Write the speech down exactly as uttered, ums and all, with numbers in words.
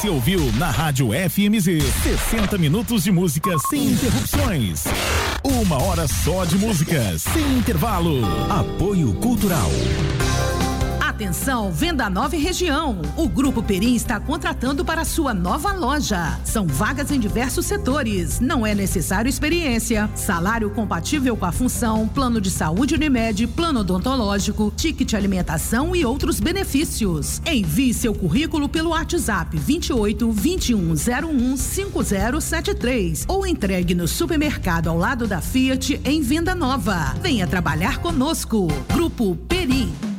Você ouviu na Rádio F M Z sessenta minutos de música sem interrupções. Uma hora só de música, sem intervalo. Apoio Cultural. Atenção, Venda Nova e Região. O Grupo Perim está contratando para a sua nova loja. São vagas em diversos setores. Não é necessário experiência. Salário compatível com a função, plano de saúde Unimed, plano odontológico, ticket alimentação e outros benefícios. Envie seu currículo pelo WhatsApp vinte e oito, vinte e um, zero um, cinco zero sete três ou entregue no supermercado ao lado da Fiat em Venda Nova. Venha trabalhar conosco. Grupo Perim.